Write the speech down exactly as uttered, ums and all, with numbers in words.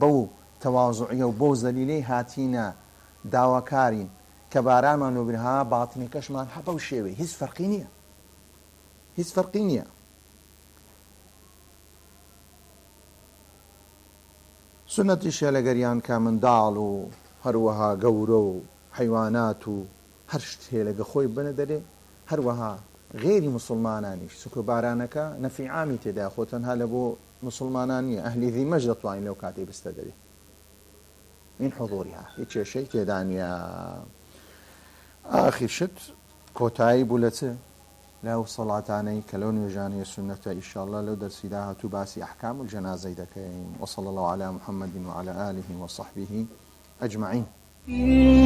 بەو تەواضوعیە و بۆ زەلیلەی هاتینە داواکارین کە بارانمان لێ بێنها باتنێکەشمان هە بەو شێوەیە هیچ فەرقی نییە هیچ فەرقی نییە. سنەتیشە لەگەریان کە منداڵ و هەروەها گەورە و حیوانات و هەر شتێ لەگە خۆی بنە دەرێ، هەروەها غێری مسلمانانیش چونکە بارانەکە نەفی عامی تێدا خۆ تەنها لە بۆ مسلمانان نییە، ئەهلی ذیمەش دەتوانین لەو کاتێ بستە دەرێ. این حضوریها هیچ کێشەی تێدا نییە. ئاخر شت کۆتایی بوو لە چ لەو سەڵاتانەی کە لەو نوێژانەیە سنەتە ئینشاءالله لەو دەرسیدا هاتوو باسی ئەحکام الجەنازەی دەکەین. وصلى الله على محمد وعلى آله وصحبه أجمعين.